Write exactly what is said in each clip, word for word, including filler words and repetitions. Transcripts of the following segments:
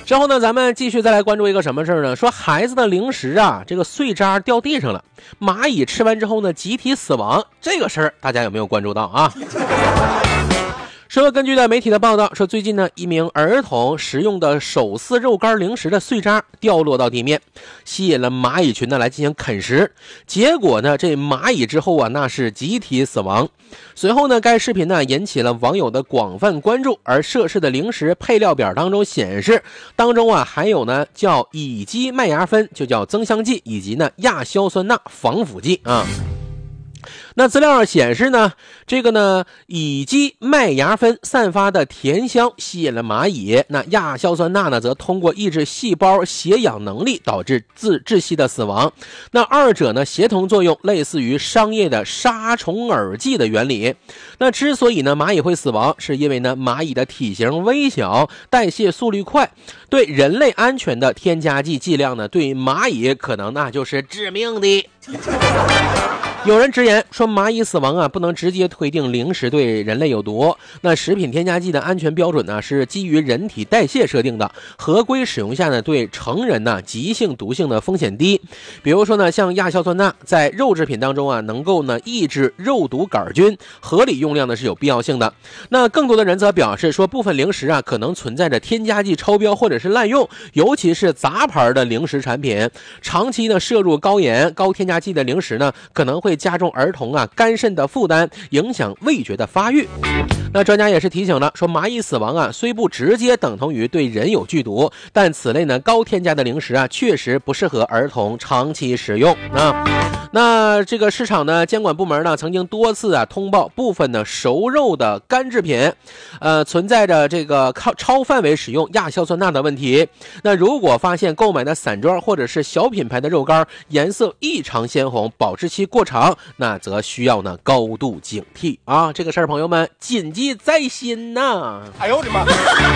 之后呢，咱们继续再来关注一个什么事儿呢？说孩子的零食啊，这个碎渣掉地上了，蚂蚁吃完之后呢，集体死亡，这个事儿大家有没有关注到啊？说根据的媒体的报道说，最近呢，一名儿童食用的手撕肉干零食的碎渣掉落到地面，吸引了蚂蚁群呢来进行啃食。结果呢，这蚂蚁之后啊，那是集体死亡。随后呢，该视频呢引起了网友的广泛关注，而涉事的零食配料表当中显示，当中啊还有呢叫乙基麦芽酚，就叫增香剂，以及呢亚硝酸钠防腐剂啊。那资料显示呢，这个呢乙基麦芽酚散发的甜香吸引了蚂蚁，那亚硝酸钠呢则通过抑制细胞携氧能力导致自窒息的死亡。那二者呢协同作用，类似于商业的杀虫饵剂的原理。那之所以呢蚂蚁会死亡，是因为呢蚂蚁的体型微小，代谢速率快，对人类安全的添加剂剂量呢对蚂蚁可能那就是致命的。有人直言说，蚂蚁死亡啊，不能直接推定零食对人类有毒。那食品添加剂的安全标准呢，是基于人体代谢设定的，合规使用下呢，对成人呢急性毒性的风险低。比如说呢，像亚硝酸钠在肉制品当中啊，能够呢抑制肉毒杆菌，合理用量呢是有必要性的。那更多的人则表示说，部分零食啊可能存在着添加剂超标或者是滥用，尤其是杂牌的零食产品，长期呢摄入高盐、高添加剂的零食呢，可能会加重儿童啊肝肾的负担，影响味觉的发育。那专家也是提醒了，说蚂蚁死亡啊，虽不直接等同于对人有剧毒，但此类呢高添加的零食啊，确实不适合儿童长期食用啊。那这个市场呢监管部门呢曾经多次啊通报部分的熟肉的干制品，呃存在着这个超超范围使用亚硝酸钠的问题。那如果发现购买的散装或者是小品牌的肉干颜色异常鲜红，保质期过长，那则需要呢高度警惕啊！这个事儿，朋友们谨记在心呐！ 哎呦我的妈！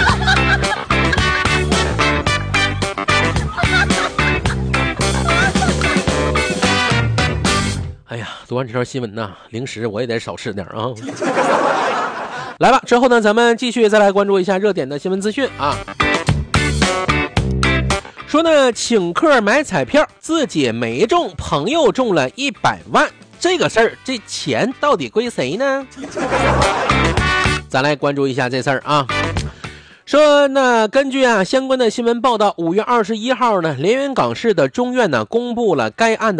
哎呀，读完这条新闻呐，零食我也得少吃点啊！来吧，之后呢，咱们继续再来关注一下热点的新闻资讯啊。说呢，请客买彩票，自己没中，朋友中了一百万。这个事儿，这钱到底归谁呢？咱来关注一下这事儿啊。说那根据啊相关的新闻报道，五月二十一号呢，连云港市的中院呢公布了该案的